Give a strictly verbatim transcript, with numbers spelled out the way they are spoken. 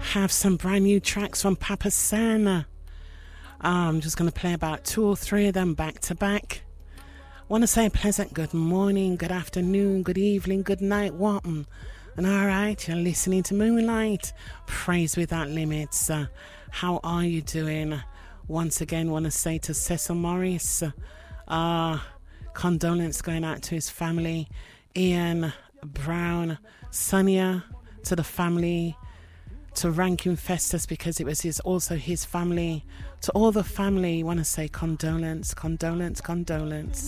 have some brand new tracks from Papa San. I'm just going to play about two or three of them back to back. Want to say a pleasant good morning, good afternoon, good evening, good night, what? And alright, you're listening to Moonlight, Praise Without Limits. Uh, how are you doing? Once again, want to say to Cecil Morris, uh, condolence going out to his family, Ian Brown, Sonia, to the family, to Rankin Festus, because it was his, also his family. To all the family, want to say condolence, condolence, condolence.